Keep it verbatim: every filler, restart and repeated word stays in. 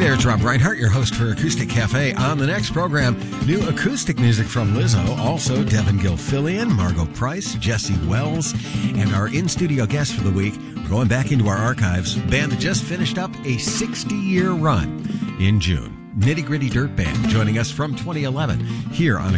there, it's Rob Reinhardt, your host for Acoustic Cafe. On the next program, new acoustic music from Lizzo, also Devin Gilfillian, Margot Price, Jesse Wells, and our in-studio guest for the week. We're going back into our archives. Band that just finished up a sixty-year run in June. Nitty Gritty Dirt Band joining us from twenty eleven here on